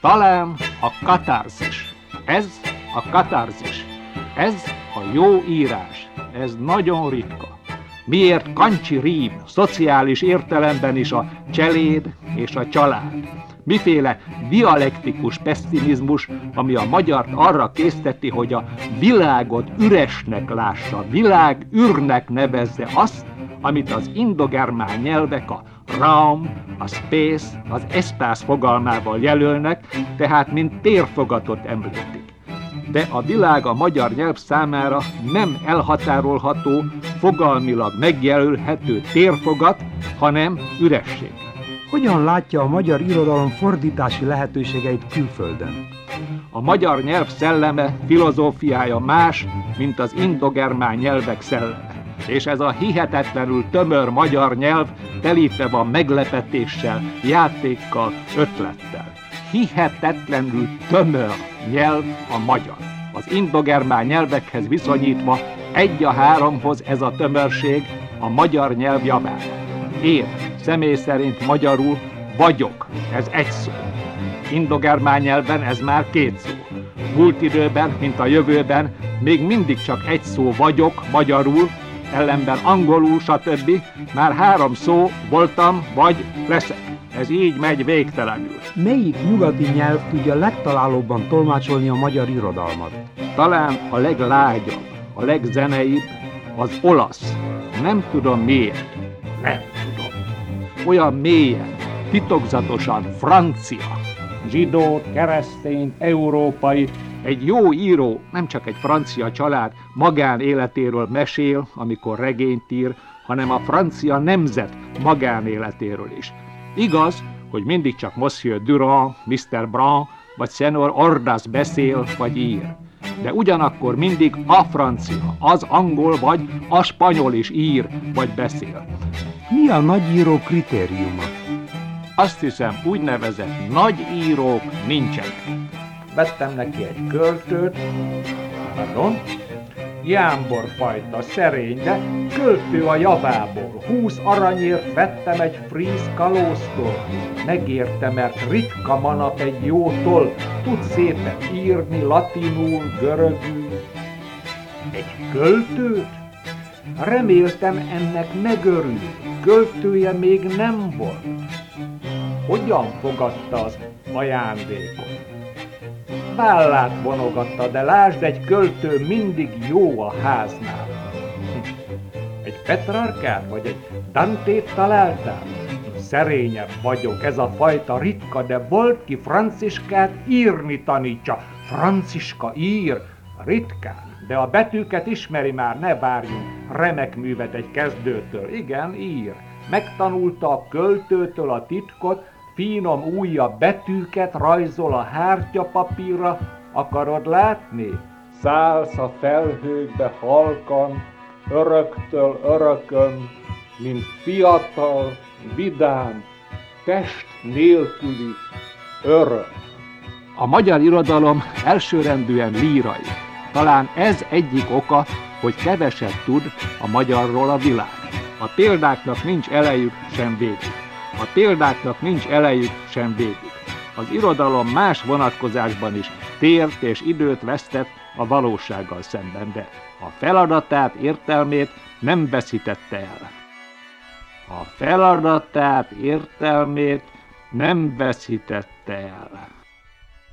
Talán a katarzis. Ez a katarzis. Ez a jó írás. Ez nagyon ritka. Miért kancsi rím, szociális értelemben is a cseléd és a család? Miféle dialektikus pessimizmus, ami a magyart arra készteti, hogy a világot üresnek lássa, világ űrnek nevezze azt, amit az indogermán nyelvek a realm, a space, az espace fogalmával jelölnek, tehát mint térfogatot említik. De a világ a magyar nyelv számára nem elhatárolható, fogalmilag megjelölhető térfogat, hanem üresség. Hogyan látja a magyar irodalom fordítási lehetőségeit külföldön? A magyar nyelv szelleme, filozófiája más, mint az indogermán nyelvek szelleme. És ez a hihetetlenül tömör magyar nyelv telítve van meglepetéssel, játékkal, ötlettel. Hihetetlenül tömör nyelv a magyar. Az indogermán nyelvekhez viszonyítva 1:3 ez a tömörség a magyar nyelv javára. Én személy szerint magyarul vagyok, ez egy szó. Indogermán nyelven ez már 2 szó. Múlt időben, mint a jövőben, még mindig csak egy szó vagyok magyarul, ellenben angolul, stb. Már 3 szó voltam, vagy leszek. Ez így megy végtelenül. Melyik nyugati nyelv tudja legtalálóbban tolmácsolni a magyar irodalmat? Talán a leglágyabb, a legzeneibb az olasz. Nem tudom miért. Nem tudom. Olyan mélyen, titokzatosan francia. Zsidó, keresztény, európai. Egy jó író, nem csak egy francia család magánéletéről mesél, amikor regényt ír, hanem a francia nemzet magánéletéről is. Igaz, hogy mindig csak Monsieur Durand, Mr. Brand vagy Senor Ordaz beszél vagy ír. De ugyanakkor mindig a francia, az angol vagy a spanyol is ír vagy beszél. Mi a nagyíró kritériuma? Azt hiszem, úgynevezett nagyírók nincsenek. Vettem neki egy költőt, jámbor fajta, szerény, de költő a javából. 20 aranyért vettem egy fríz kalóztól. Megérte, mert ritka manap egy jótól, tud szépen írni latinul, görögül. Egy költőt? Reméltem ennek megörül, költője még nem volt. Hogyan fogadta az ajándékot? Vállát vonogatta, de lásd, egy költő mindig jó a háznál. Egy Petrarkát vagy egy Dantét találtál? Szerényebb vagyok, ez a fajta ritka, de volt ki Franciskát írni tanítsa. Franciska ír, ritkán, de a betűket ismeri már, ne várjunk remek művet egy kezdőtől. Igen, ír. Megtanulta a költőtől a titkot, finom ujja betűket rajzol a hártyapapírra, akarod látni? Szállsz a felhőkbe halkan, öröktől örökön, mint fiatal, vidám, test nélküli örök. A magyar irodalom elsőrendűen lírai. Talán ez egyik oka, hogy keveset tud a magyarról a világ. A példáknak nincs elejük sem végük. A példáknak nincs elejük sem végük. Az irodalom más vonatkozásban is tért és időt vesztett a valósággal szemben, de a feladatát, értelmét nem veszítette el. A feladatát, értelmét nem veszítette el.